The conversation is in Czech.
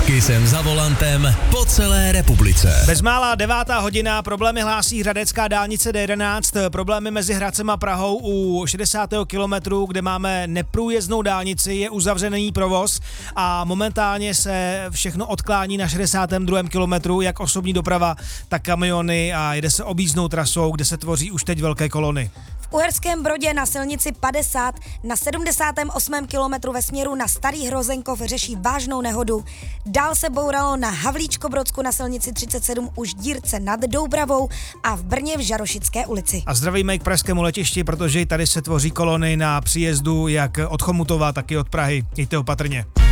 S Kissem za volantem po celé republice. Bezmála 9:00, problémy hlásí hradecká dálnice D11, problémy mezi Hradcem a Prahou u 60. kilometru, kde máme neprůjezdnou dálnici, je uzavřený provoz a momentálně se všechno odklání na 62. kilometru, jak osobní doprava, tak kamiony a jede se objízdnou trasou, kde se tvoří už teď velké kolony. V Uherském Brodě na silnici 50 na 78. kilometru ve směru na Starý Hrozenkov řeší vážnou nehodu. Dál se bouralo na Havlíčkobrodsku na silnici 37 už dírce nad Doubravou a v Brně v Žarošické ulici. A zdravíme k pražskému letišti, protože tady se tvoří kolony na příjezdu jak od Chomutova, tak i od Prahy. Mějte opatrně.